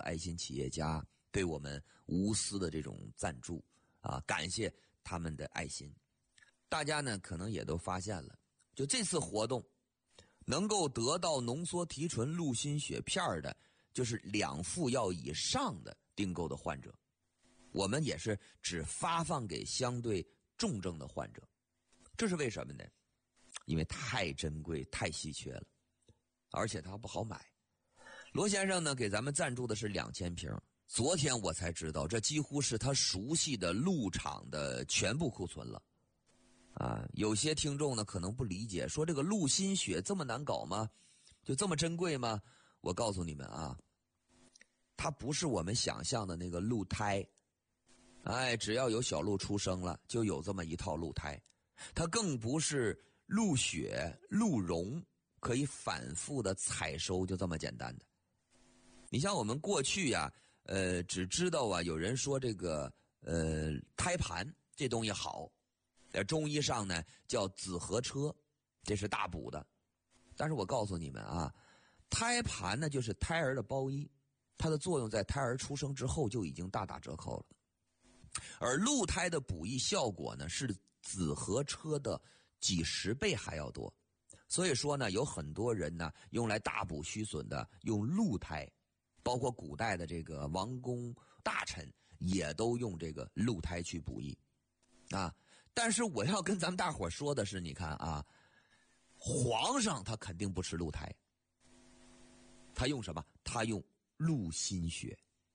爱心企业家对我们无私的这种赞助啊，感谢他们的爱心。大家呢可能也都发现了，就这次活动能够得到浓缩提纯鹿心血片的，就是2副药以上的订购的患者，我们也是只发放给相对重症的患者。这是为什么呢？因为太珍贵太稀缺了，而且它不好买。罗先生呢给咱们赞助的是2000瓶，昨天我才知道这几乎是他熟悉的鹿厂的全部库存了啊。有些听众呢可能不理解，说这个鹿心血这么难搞吗？就这么珍贵吗？我告诉你们啊，它不是我们想象的那个鹿胎，只要有小鹿出生了就有这么一套鹿胎，它更不是鹿血鹿茸可以反复的采收就这么简单的。你像我们过去呀只知道啊有人说这个胎盘这东西好，在中医上呢叫紫河车，这是大补的。但是我告诉你们啊，胎盘呢就是胎儿的包衣，它的作用在胎儿出生之后就已经大打折扣了。而鹿胎的补益效果呢是紫河车的几十倍还要多。所以说呢有很多人呢用来大补虚损的用鹿胎，包括古代的这个王公大臣也都用这个鹿胎去补益啊。但是我要跟咱们大伙说的是，你看啊，皇上他肯定不吃鹿胎，他用什么？他用鹿心血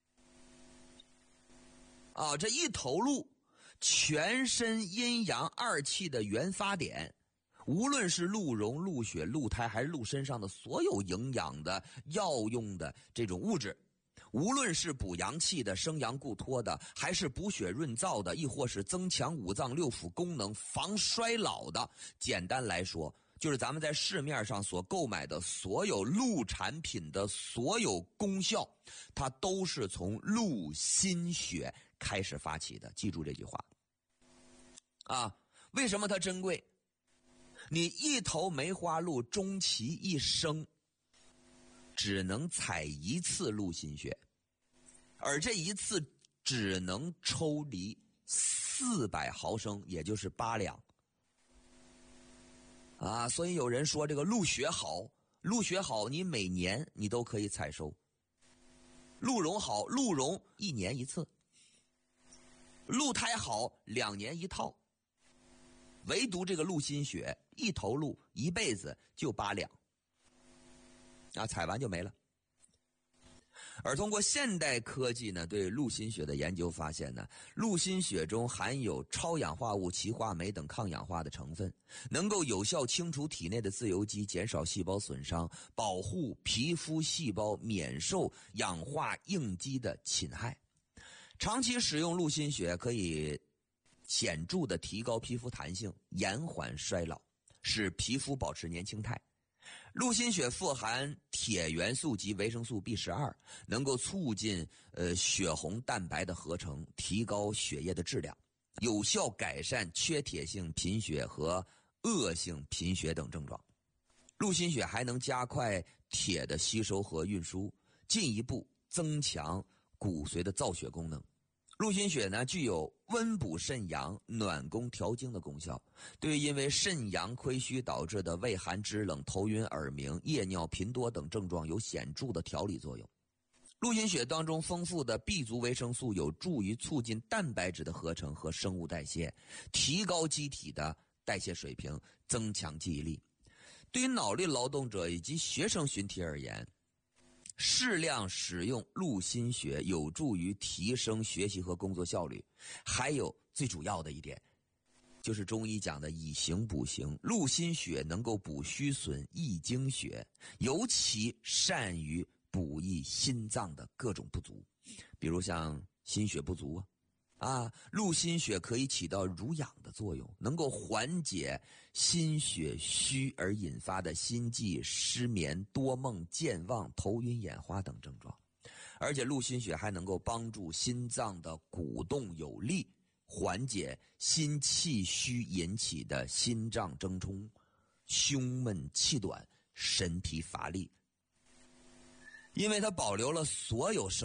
啊。这一头鹿，全身阴阳2气的原发点，无论是鹿茸、鹿血、鹿胎，还是鹿身上的所有营养的药用的这种物质，无论是补阳气的、生阳固脱的，还是补血润燥的，亦或是增强五脏六腑功能、防衰老的，简单来说就是咱们在市面上所购买的所有鹿产品的所有功效，它都是从鹿心血开始发起的。记住这句话啊！为什么它珍贵？你一头梅花鹿终其一生只能采一次鹿心血，而这一次只能抽离400毫升，也就是8两啊。所以有人说这个鹿血好，鹿血好你每年你都可以采收。鹿茸好，鹿茸1年1次，鹿胎好2年1套，唯独这个鹿心血，一头鹿一辈子就8两啊，采完就没了。而通过现代科技呢，对鹿心血的研究发现呢，鹿心血中含有超氧化物歧化酶等抗氧化的成分，能够有效清除体内的自由基，减少细胞损伤，保护皮肤细胞免受氧化应激的侵害。长期使用鹿心血可以显著的提高皮肤弹性，延缓衰老，使皮肤保持年轻态。鹿心血富含铁元素及维生素 B12， 能够促进血红蛋白的合成，提高血液的质量，有效改善缺铁性贫血和恶性贫血等症状。鹿心血还能加快铁的吸收和运输，进一步增强骨髓的造血功能。鹿心血呢，具有温补肾阳、暖宫调经的功效，对因为肾阳亏虚导致的畏寒肢冷、头晕耳鸣、夜尿频多等症状有显著的调理作用。鹿心血当中丰富的 B 族维生素有助于促进蛋白质的合成和生物代谢，提高机体的代谢水平，增强记忆力。对于脑力劳动者以及学生群体而言，适量使用鹿心血有助于提升学习和工作效率。还有最主要的一点，就是中医讲的以形补形，鹿心血能够补虚损、益精血，尤其善于补益心脏的各种不足，比如像心血不足鹿心血可以起到濡养的作用，能够缓解心血虚而引发的心悸、失眠、多梦、健忘、头晕眼花等症状。而且鹿心血还能够帮助心脏的鼓动有力，缓解心气虚引起的心脏怔冲、胸闷气短、神疲乏力。因为它保留了所有